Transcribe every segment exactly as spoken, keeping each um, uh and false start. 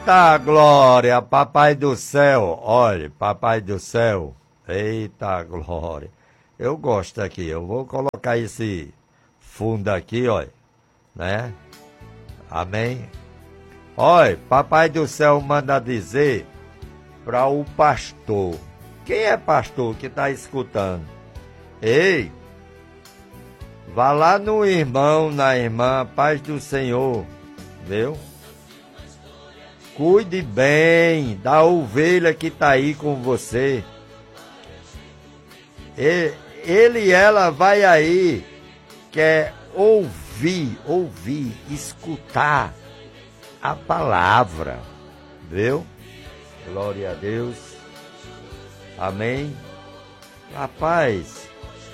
Eita glória, papai do céu, olha, papai do céu, eita glória. Eu gosto aqui, eu vou colocar esse fundo aqui, olha, né? Amém? Olha, papai do céu manda dizer para o pastor. Quem é pastor que está escutando? Ei, vá lá no irmão, na irmã, paz do Senhor, viu? Cuide bem da ovelha que está aí com você. Ele e ela vai aí, quer ouvir, ouvir, escutar a palavra, viu? Glória a Deus. Amém. Rapaz,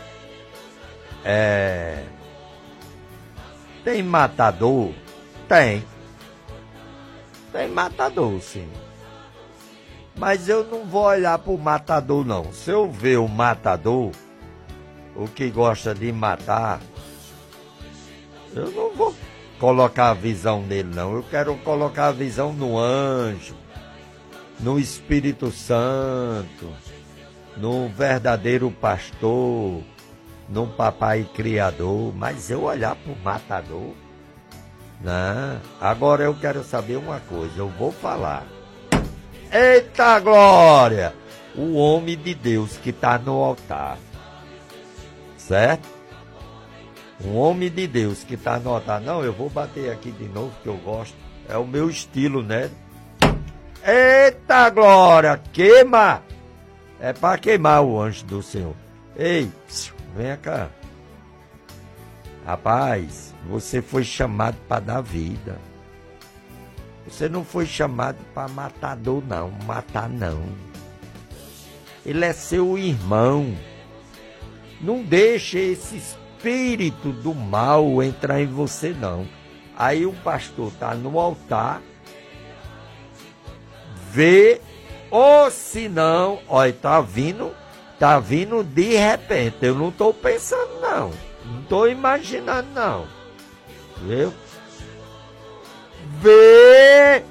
é... tem matador? Tem. Tem matador, sim. Mas eu não vou olhar pro matador, não. Se eu ver o matador, o que gosta de matar, eu não vou colocar a visão nele, não. Eu quero colocar a visão no anjo, no Espírito Santo, no verdadeiro pastor, no papai criador. Mas eu olhar pro matador, não. Agora eu quero saber uma coisa, eu vou falar. Eita glória! O homem de Deus que está no altar, certo? Um homem de Deus que está no altar. Não, eu vou bater aqui de novo, que eu gosto. É o meu estilo, né? Eita glória! Queima! É para queimar o anjo do Senhor. Ei, vem cá. Rapaz, você foi chamado para dar vida. Você não foi chamado para matador, não. Matar, não. Ele é seu irmão. Não deixe esse espírito do mal entrar em você, não. Aí o pastor está no altar, vê, ou se não, olha, tá vindo, tá vindo de repente. Eu não estou pensando, não. Não estou imaginando, não. Viu? Vê,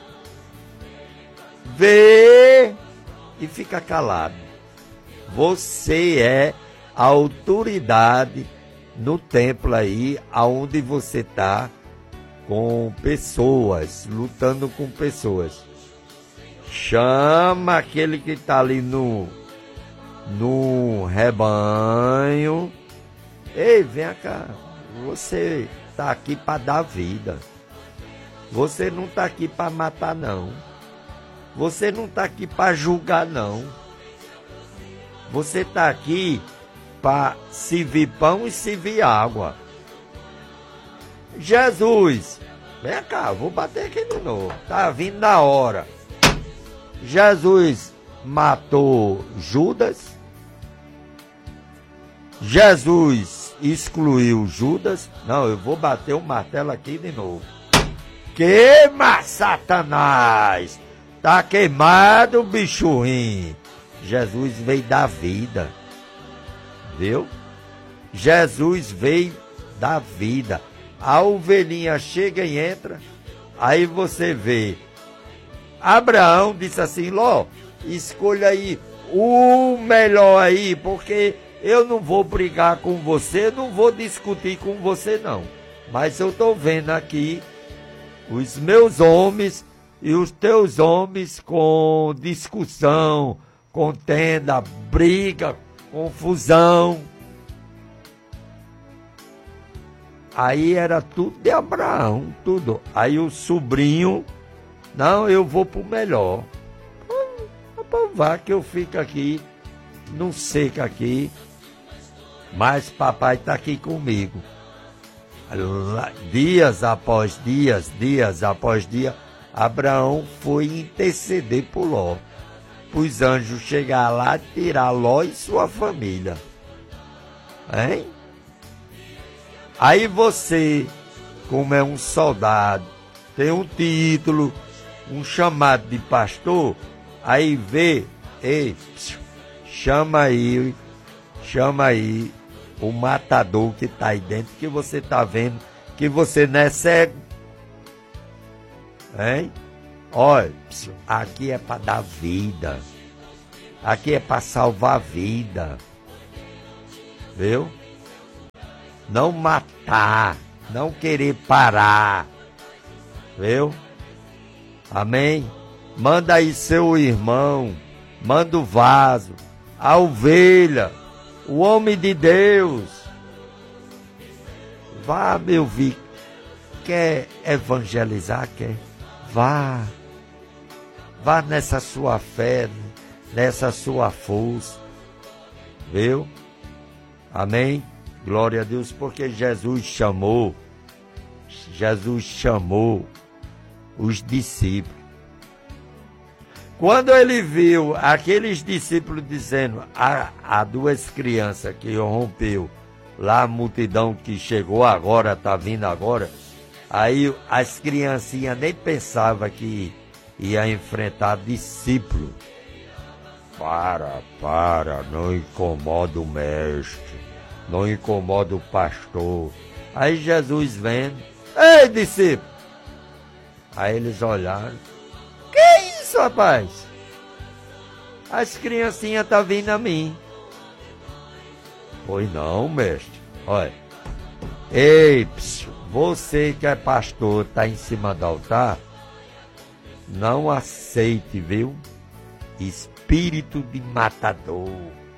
vê e fica calado. Você é a autoridade no templo aí, aonde você está com pessoas, lutando com pessoas. Chama aquele que está ali no, no rebanho. Ei, vem cá, você está aqui para dar vida. Você não está aqui para matar, não. Você não está aqui para julgar, não. Você está aqui para servir pão e servir água. Jesus, vem cá, vou bater aqui de novo. Tá vindo na hora. Jesus matou Judas. Jesus excluiu Judas. Não, eu vou bater o martelo aqui de novo. Queima, Satanás! Tá queimado, bicho ruim. Jesus veio dar vida. Viu? Jesus veio dar vida. A ovelhinha chega e entra. Aí você vê. Abraão disse assim: Ló, escolha aí o melhor aí, porque eu não vou brigar com você, não vou discutir com você, não. Mas eu tô vendo aqui os meus homens e os teus homens com discussão, contenda, briga, confusão. Aí era tudo de Abraão, tudo. Aí o sobrinho, não, eu vou pro melhor. Vá que eu fico aqui, não seca aqui, mas papai tá aqui comigo. Dias após dias, dias após dias, Abraão foi interceder por Ló. Os anjos chegar lá e tirar Ló e sua família. Hein? Aí você, como é um soldado, tem um título, um chamado de pastor, aí vê, ei, chama aí, chama aí o matador que está aí dentro, que você está vendo, que você não é cego. Hein? Olha, aqui é para dar vida. Aqui é para salvar a vida. Viu? Não matar. Não querer parar. Viu? Amém? Manda aí seu irmão. Manda o vaso. A ovelha. O homem de Deus. Vá, meu filho. Quer evangelizar? Quer? Vá. Vá nessa sua fé, nessa sua força. Viu? Amém? Glória a Deus, porque Jesus chamou, Jesus chamou os discípulos. Quando ele viu aqueles discípulos dizendo, há, há duas crianças que rompeu lá a multidão que chegou agora, está vindo agora, aí as criancinhas nem pensavam que ia enfrentar discípulo. Para, para, não incomoda o mestre, não incomoda o pastor. Aí Jesus vendo, ei discípulo! Aí eles olharam, que isso, rapaz? As criancinhas estão vindo a mim. Pois não, mestre. Olha, ei, psiu, você que é pastor, está em cima do altar, não aceite, viu? Espírito de matador.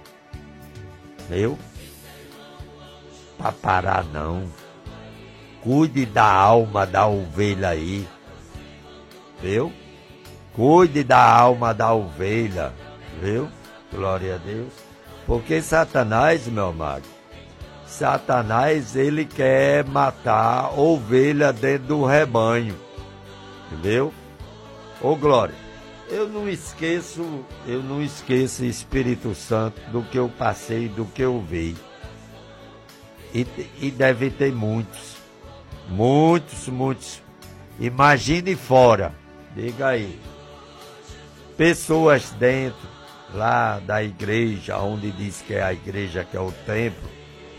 Viu? Para parar não. Cuide da alma da ovelha aí. Viu? Cuide da alma da ovelha. Viu? Glória a Deus. Porque Satanás, meu amado, Satanás, ele quer matar a ovelha dentro do rebanho. Entendeu? Ô glória, eu não esqueço, eu não esqueço, Espírito Santo, do que eu passei, do que eu vi. E, e deve ter muitos, muitos, muitos. Imagine fora, diga aí. Pessoas dentro, lá da igreja, onde diz que é a igreja, que é o templo.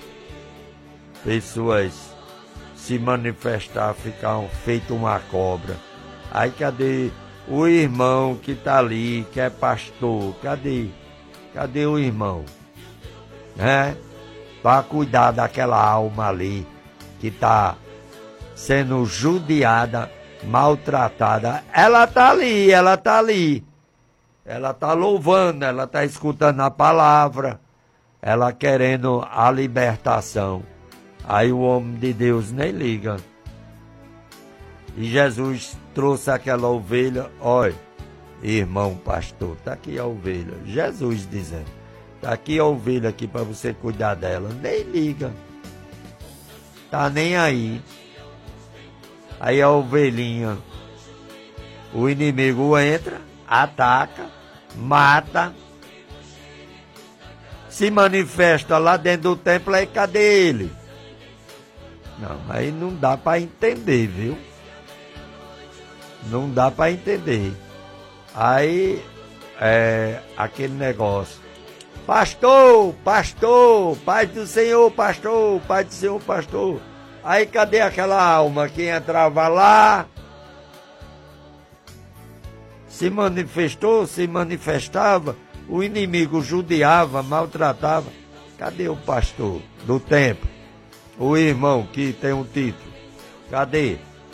Pessoas se manifestar, ficar feito uma cobra. Aí cadê o irmão que está ali, que é pastor? Cadê? Cadê o irmão? Né? Para cuidar daquela alma ali, que está sendo judiada, maltratada. Ela está ali, ela está ali. Ela está louvando, ela está escutando a palavra. Ela querendo a libertação. Aí o homem de Deus nem liga. E Jesus trouxe aquela ovelha, olha, irmão pastor, está aqui a ovelha. Jesus dizendo, está aqui a ovelha aqui para você cuidar dela. Nem liga. Está nem aí. Aí a ovelhinha, o inimigo entra, ataca, mata, se manifesta lá dentro do templo, aí cadê ele? Não, aí não dá para entender, viu? Não dá para entender. Aí, é, aquele negócio. Pastor, pastor, Pai do Senhor, pastor, Pai do Senhor, pastor. Aí cadê aquela alma que entrava lá? Se manifestou, se manifestava, o inimigo judiava, maltratava. Cadê o pastor do templo? O irmão que tem um título? Cadê?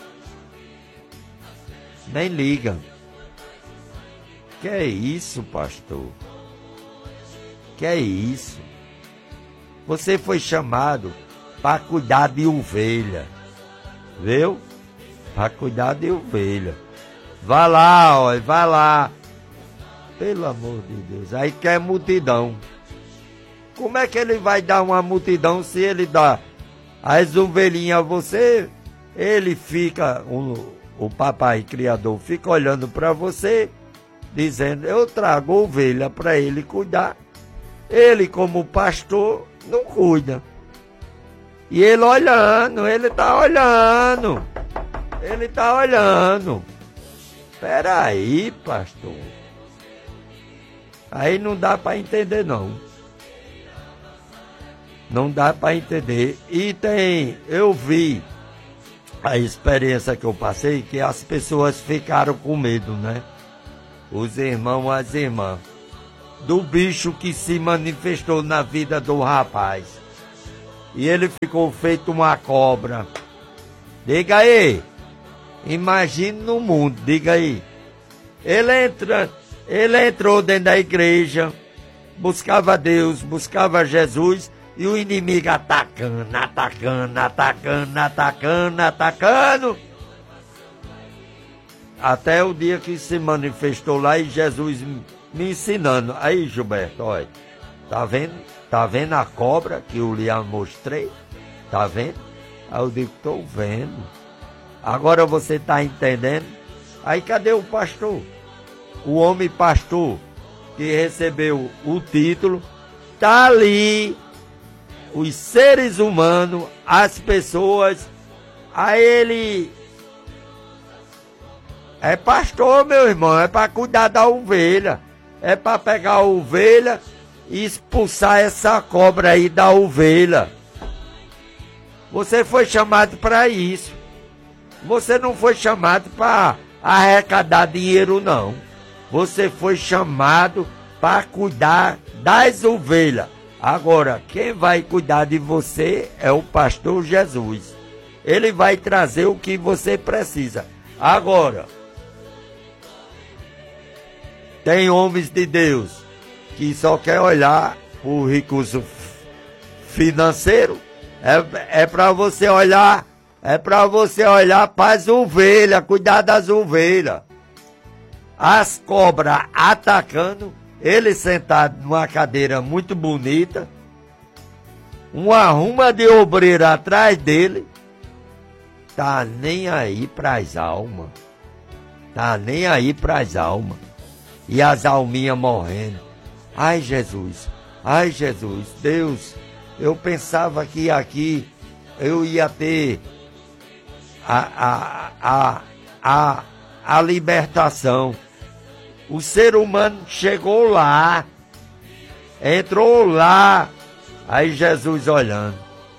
Nem liga. Que é isso, pastor? Que é isso? Você foi chamado para cuidar de ovelha. Viu? Para cuidar de ovelha. Vá lá, olha, vá lá. Pelo amor de Deus. Aí quer multidão. Como é que ele vai dar uma multidão se ele dá as ovelhinhas a você? Ele fica... Um, o papai criador fica olhando para você, dizendo, eu trago ovelha para ele cuidar. Ele, como pastor, não cuida. E ele olhando, ele está olhando. Ele está olhando. Espera aí, pastor. Aí não dá para entender, não. Não dá para entender. E tem, eu vi a experiência que eu passei, que as pessoas ficaram com medo, né? Os irmãos, as irmãs, do bicho que se manifestou na vida do rapaz. E ele ficou feito uma cobra. Diga aí, imagine no mundo, diga aí. Ele, entra, ele entrou dentro da igreja, buscava Deus, buscava Jesus, e o inimigo atacando, atacando, atacando, atacando, atacando. Até o dia que se manifestou lá e Jesus me ensinando. Aí, Gilberto, olha, tá vendo? Tá vendo a cobra que eu lhe mostrei? Tá vendo? Aí eu digo, tô vendo. Agora você tá entendendo? Aí cadê o pastor? O homem pastor que recebeu o título, tá ali. Os seres humanos, as pessoas, a ele é pastor, meu irmão, é para cuidar da ovelha, é para pegar a ovelha e expulsar essa cobra aí da ovelha. Você foi chamado para isso. Você não foi chamado para arrecadar dinheiro, não. Você foi chamado para cuidar das ovelhas. Agora, quem vai cuidar de você é o pastor Jesus. Ele vai trazer o que você precisa. Agora, tem homens de Deus que só quer olhar o recurso financeiro. É, é para você olhar, é para você olhar para as ovelhas, cuidar das ovelhas. As cobras atacando. Ele sentado numa cadeira muito bonita, uma ruma de obreiro atrás dele, tá nem aí pras almas, tá nem aí pras almas, e as alminhas morrendo. Ai, Jesus, ai, Jesus, Deus, eu pensava que aqui eu ia ter a, a, a, a, a libertação. O ser humano chegou lá, entrou lá, aí Jesus olhando.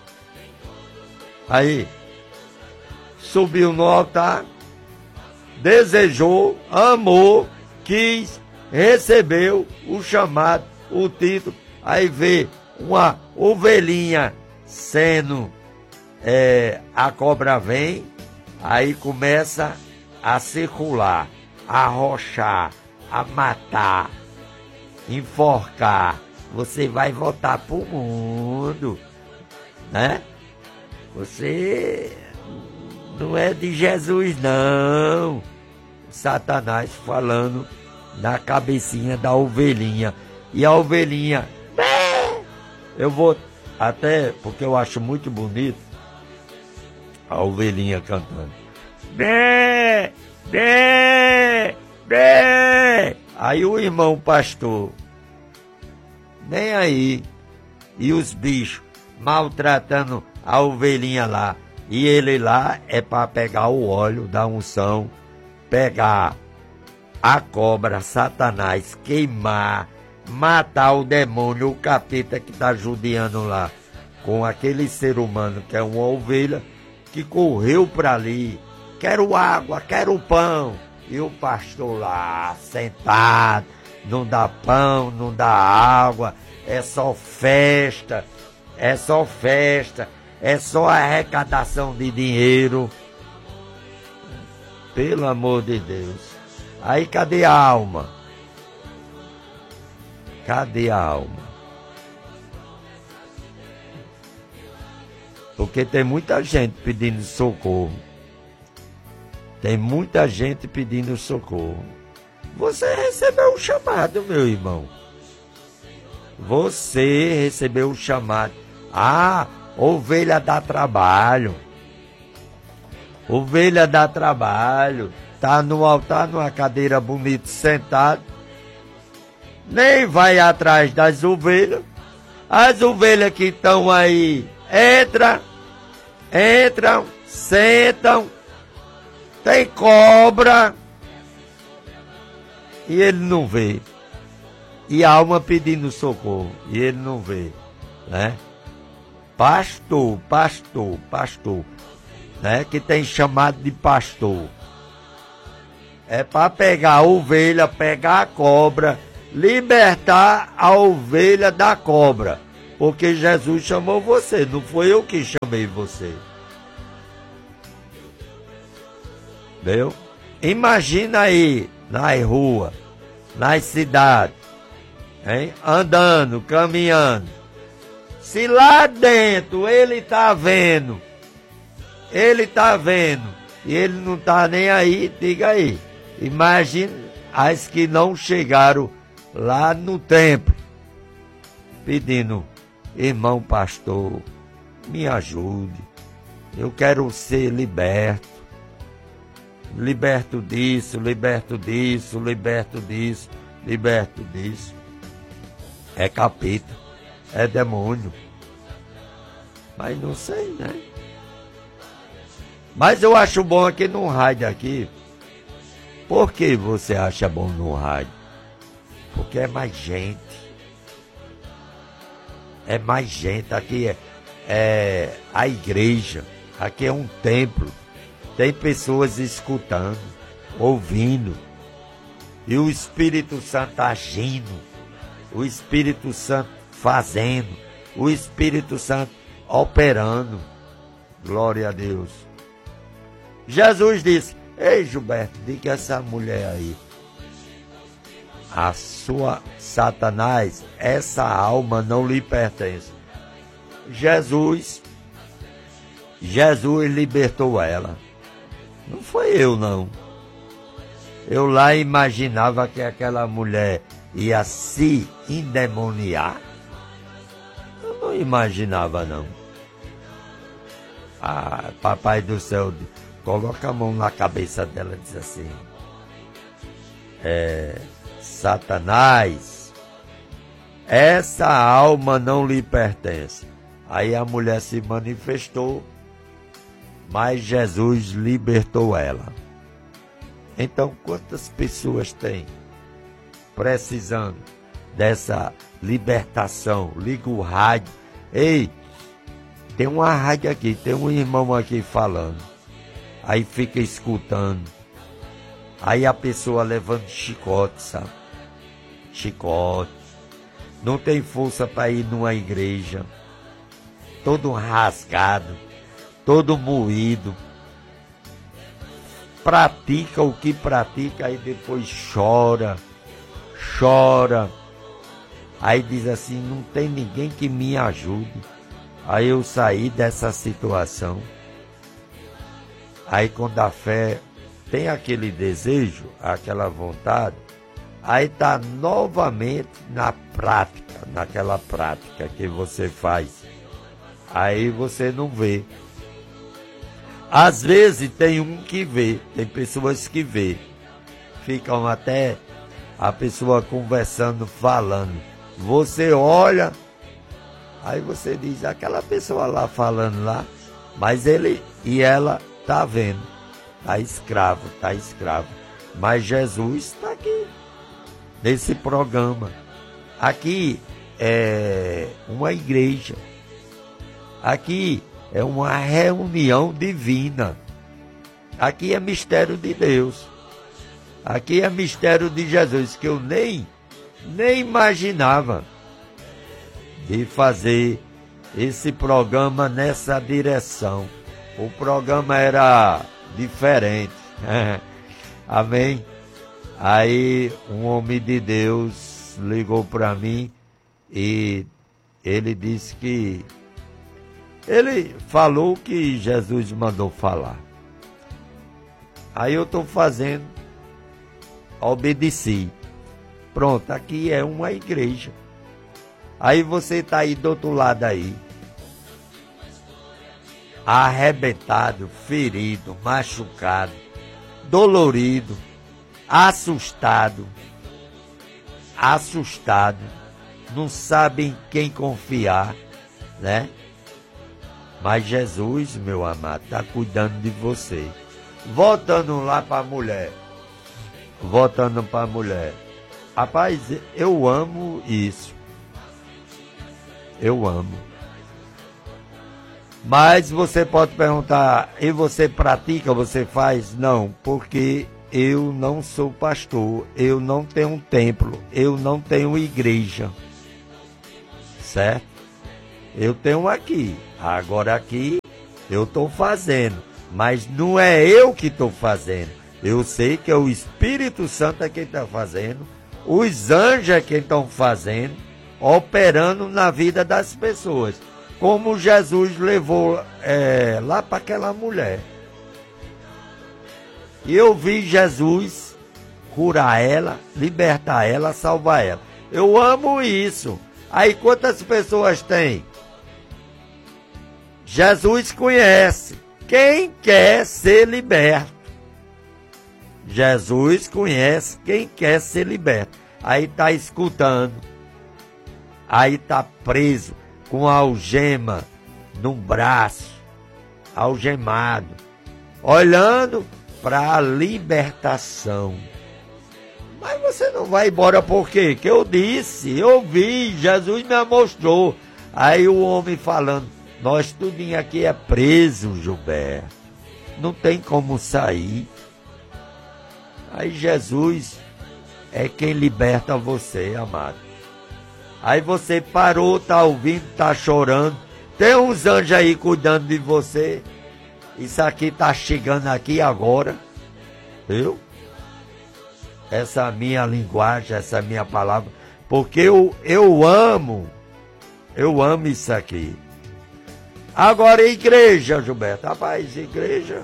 Aí, subiu no altar, desejou, amou, quis, recebeu o chamado, o título. Aí vê uma ovelhinha sendo, é, a cobra vem, aí começa a circular, a arrochar, a matar, enforcar. Você vai voltar pro mundo, né? Você não é de Jesus, não. Satanás falando na cabecinha da ovelhinha. E a ovelhinha, eu vou até, porque eu acho muito bonito a ovelhinha cantando. Bé, bé, bé. Aí o irmão pastor, nem aí, e os bichos maltratando a ovelhinha lá. E ele lá é para pegar o óleo da unção, pegar a cobra, Satanás, queimar, matar o demônio, o capeta que está judiando lá, com aquele ser humano que é uma ovelha, que correu para ali, quero água, quero pão. E o pastor lá, sentado, não dá pão, não dá água, é só festa, é só festa, é só arrecadação de dinheiro. Pelo amor de Deus. Aí cadê a alma? Cadê a alma? Porque tem muita gente pedindo socorro. Tem muita gente pedindo socorro. Você recebeu um chamado, meu irmão. Você recebeu um chamado. Ah, ovelha dá trabalho. Ovelha dá trabalho. Tá no altar, numa cadeira bonita, sentado. Nem vai atrás das ovelhas. As ovelhas que estão aí, entram, entram, sentam. Tem cobra. E ele não vê. E a alma pedindo socorro. E ele não vê. Né? Pastor, pastor, pastor. né, que tem chamado de pastor. É para pegar a ovelha, pegar a cobra, libertar a ovelha da cobra. Porque Jesus chamou você, não foi eu que chamei você. Entendeu? Imagina aí, nas ruas, nas cidades, hein? Andando, caminhando. Se lá dentro ele está vendo, ele está vendo, e ele não está nem aí, diga aí. Imagine as que não chegaram lá no templo, pedindo, irmão pastor, me ajude, eu quero ser liberto, liberto disso, liberto disso, liberto disso, liberto disso. É capeta, é demônio. Mas não sei, né? Mas eu acho bom aqui no rádio aqui. Por que você acha bom no rádio? Porque é mais gente. É mais gente. Aqui é, é a igreja. Aqui é um templo. Tem pessoas escutando, ouvindo. E o Espírito Santo agindo. O Espírito Santo fazendo. O Espírito Santo operando. Glória a Deus. Jesus disse, ei Gilberto, diga essa mulher aí, a sua Satanás, essa alma não lhe pertence. Jesus, Jesus libertou ela. Não foi eu não. Eu lá imaginava que aquela mulher ia se endemoniar. Eu não imaginava não. Ah, papai do céu, coloca a mão na cabeça dela e diz assim, é, Satanás, essa alma não lhe pertence. Aí a mulher se manifestou, mas Jesus libertou ela. Então, quantas pessoas tem precisando dessa libertação? Liga o rádio. Ei, tem uma rádio aqui, tem um irmão aqui falando. Aí fica escutando. Aí a pessoa levando chicote, sabe? Chicote. Não tem força para ir numa igreja. Todo rasgado. Todo moído. Pratica o que pratica, aí depois chora. Chora. Aí diz assim, não tem ninguém que me ajude. Aí eu saí dessa situação. Aí quando a fé tem aquele desejo, aquela vontade, aí está novamente na prática, naquela prática que você faz. Aí você não vê. Às vezes tem um que vê, tem pessoas que vê. Ficam até a pessoa conversando, falando. Você olha, aí você diz, aquela pessoa lá falando lá, mas ele e ela está vendo. Está escravo, está escravo. Mas Jesus está aqui, nesse programa. Aqui é uma igreja. Aqui é uma reunião divina. Aqui é mistério de Deus. Aqui é mistério de Jesus, que eu nem, nem imaginava de fazer esse programa nessa direção. O programa era diferente. Amém? Aí um homem de Deus ligou para mim e ele disse que ele falou o que Jesus mandou falar. Aí eu estou fazendo, obedeci. Pronto, aqui é uma igreja. Aí você está aí do outro lado aí, arrebentado, ferido, machucado, dolorido, assustado, assustado, não sabe em quem confiar, né? Mas Jesus, meu amado, está cuidando de você. Voltando lá para a mulher. Voltando para a mulher. Rapaz, eu amo isso. Eu amo. Mas você pode perguntar, e você pratica, você faz? Não, porque eu não sou pastor, eu não tenho um templo, eu não tenho igreja, certo? Eu tenho aqui, agora aqui eu estou fazendo, mas não é eu que estou fazendo. Eu sei que é o Espírito Santo é quem está fazendo, os anjos é quem estão fazendo, operando na vida das pessoas. Como Jesus levou é, lá para aquela mulher. E eu vi Jesus curar ela, libertar ela, salvar ela. Eu amo isso. Aí quantas pessoas tem? Jesus conhece quem quer ser liberto. Jesus conhece quem quer ser liberto. Aí está escutando. Aí está preso com algema no braço, algemado, olhando para a libertação. Mas você não vai embora por quê? Que eu disse, eu vi, Jesus me mostrou. Aí o homem falando, nós tudinho aqui é preso, Gilberto. Não tem como sair. Aí Jesus é quem liberta você, amado. Aí você parou, tá ouvindo, tá chorando. Tem uns anjos aí cuidando de você. Isso aqui tá chegando aqui agora. Viu? Essa minha linguagem, essa minha palavra. Porque eu, eu amo. Eu amo isso aqui. Agora, igreja, Gilberto. Rapaz, igreja.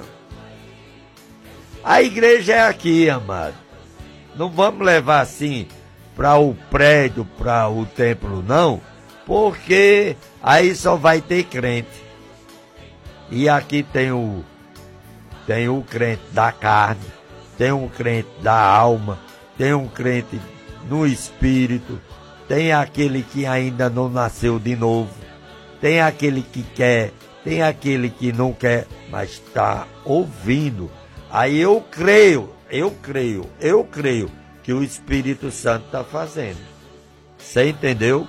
A igreja é aqui, amado. Não vamos levar assim para o prédio, para o templo, não, porque aí só vai ter crente. E aqui tem o, tem o crente da carne, tem um crente da alma, tem um crente no espírito, tem aquele que ainda não nasceu de novo, tem aquele que quer, tem aquele que não quer, mas está ouvindo. Aí eu creio, eu creio, eu creio que o Espírito Santo está fazendo. Você entendeu?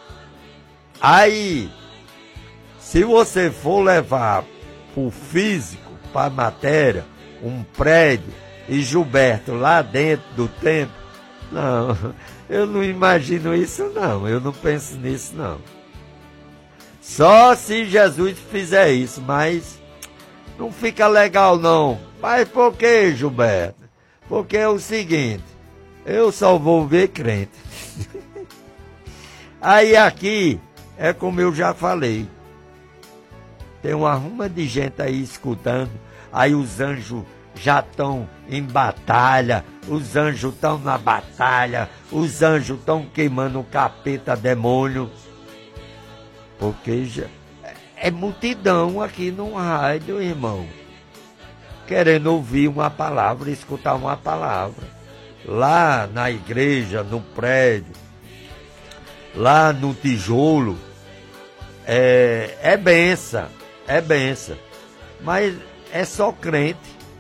Aí, se você for levar para o físico, para a matéria, um prédio, e Gilberto lá dentro do templo, não, eu não imagino isso não, eu não penso nisso não. Só se Jesus fizer isso, mas não fica legal não. Mas por que, Gilberto? Porque é o seguinte, eu só vou ver crente. Aí aqui, é como eu já falei, tem uma ruma de gente aí escutando, aí os anjos já estão em batalha, os anjos estão na batalha, os anjos estão queimando o capeta demônio, porque já é multidão aqui no rádio, irmão, querendo ouvir uma palavra, escutar uma palavra. Lá na igreja, no prédio, lá no tijolo, é, é benção, é benção, mas é só crente.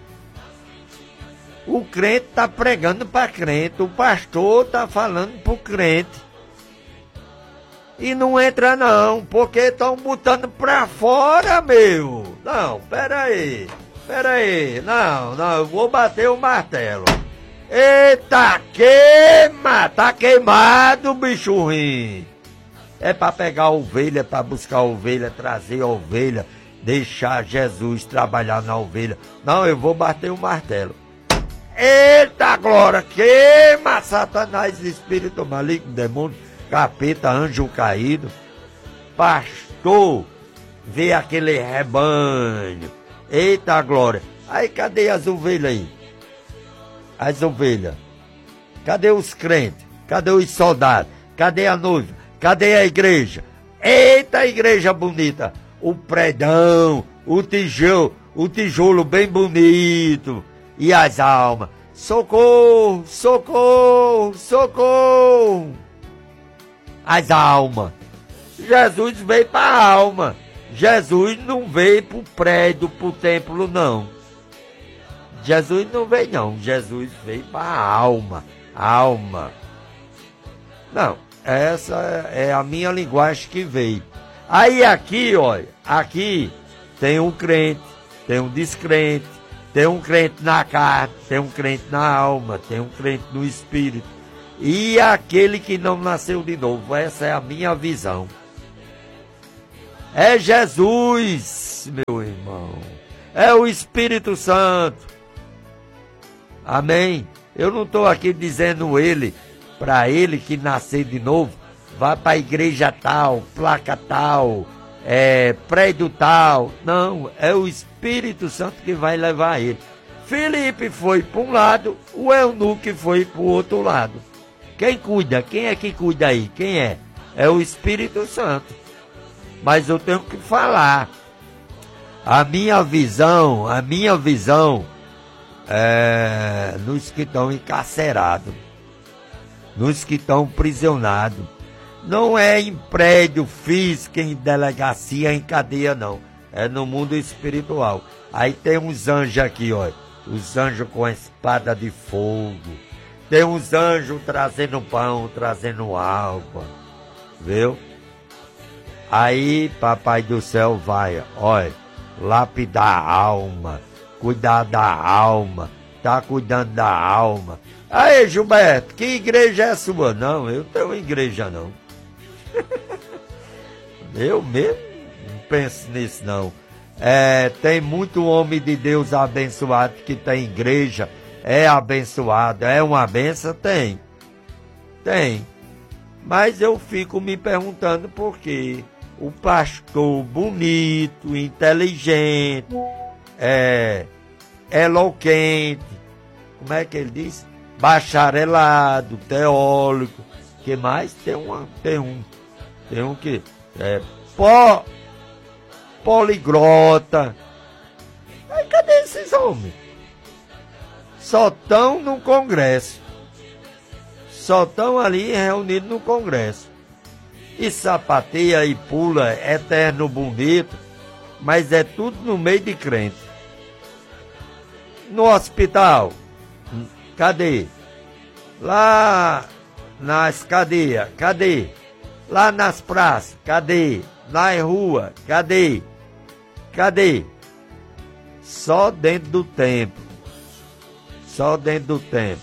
O crente está pregando para crente, o pastor está falando para o crente. E não entra não, porque estão botando para fora, meu. Não, peraí, peraí, não, não, eu vou bater o martelo. Eita, queima, tá queimado, bicho ruim. É para pegar a ovelha, é para buscar a ovelha, trazer a ovelha, deixar Jesus trabalhar na ovelha. Não, eu vou bater o martelo. Eita, glória, queima, Satanás, espírito maligno, demônio, capeta, anjo caído. Pastor, vê aquele rebanho. Eita, glória. Aí, cadê as ovelhas aí? As ovelhas, cadê os crentes, cadê os soldados, cadê a noiva, cadê a igreja? Eita, igreja bonita, o predão, o tijolo, o tijolo bem bonito, e as almas, socorro, socorro, socorro, as almas. Jesus veio para a alma, Jesus não veio para o prédio, para o templo não. Jesus não veio não, Jesus veio para a alma, alma. Não, essa é a minha linguagem que veio. Aí aqui, olha, aqui tem um crente, tem um descrente, tem um crente na carne, tem um crente na alma, tem um crente no espírito. E aquele que não nasceu de novo, essa é a minha visão. É Jesus, meu irmão. É o Espírito Santo. Amém? Eu não estou aqui dizendo ele, para ele que nascer de novo, vá para a igreja tal, placa tal, é, prédio tal. Não, é o Espírito Santo que vai levar ele. Felipe foi para um lado, o eunuco foi para o outro lado. Quem cuida? Quem é que cuida aí? Quem é? É o Espírito Santo. Mas eu tenho que falar. A minha visão, a minha visão é nos que estão encarcerados, nos que estão prisionados. Não é em prédio físico, em delegacia, em cadeia, não. É no mundo espiritual. Aí tem uns anjos aqui, ó. Os anjos com a espada de fogo. Tem uns anjos trazendo pão, trazendo água. Viu? Aí, papai do céu vai, olha, lapidar a alma, cuidar da alma, tá cuidando da alma. Aí, Gilberto, que igreja é sua? Não, eu tenho igreja não. Eu mesmo não penso nisso não. É, tem muito homem de Deus abençoado que tem igreja, é abençoado, é uma benção? Tem, tem. Mas eu fico me perguntando por quê. O pastor bonito, inteligente, é, eloquente, como é que ele diz? Bacharelado, teólogo, que mais? Tem, uma, tem um, tem um que é pó, poliglota. Aí cadê esses homens? Só estão no Congresso, só estão ali reunidos no Congresso. E sapateia e pula, eterno bonito, mas é tudo no meio de crente. No hospital, cadê? Lá nas cadeias, cadê? Lá nas praças, cadê? Nas ruas, cadê? Cadê? Só dentro do templo. Só dentro do templo.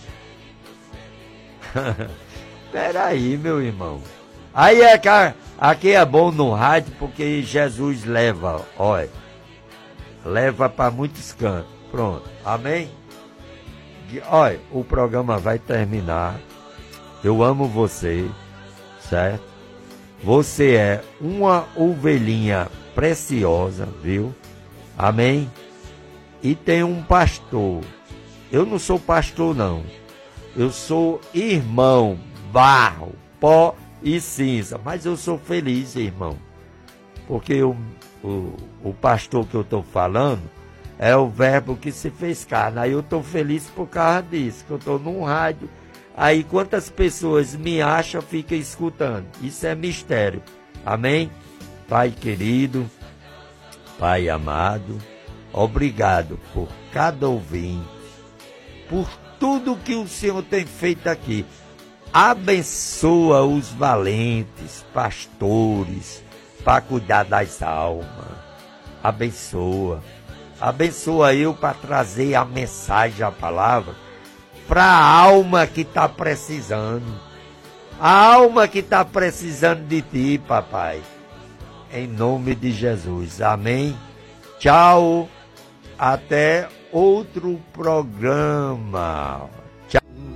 Peraí, meu irmão. Aí é que aqui é bom no rádio porque Jesus leva, olha, leva para muitos cantos. Pronto, amém? Olha, o programa vai terminar. Eu amo você, certo? Você é uma ovelhinha preciosa, viu? Amém? E tem um pastor. Eu não sou pastor, não. Eu sou irmão, barro, pó e cinza, mas eu sou feliz, irmão, porque o, o, o pastor que eu estou falando é o verbo que se fez carne. Aí eu estou feliz por causa disso, que eu estou num rádio, aí quantas pessoas me acham, ficam escutando, isso é mistério, amém? Pai querido, Pai amado, obrigado por cada ouvinte, por tudo que o Senhor tem feito aqui. Abençoa os valentes, pastores, para cuidar das almas. Abençoa. Abençoa eu para trazer a mensagem, a palavra, para a alma que está precisando. A alma que está precisando de ti, papai. Em nome de Jesus. Amém. Tchau. Até outro programa.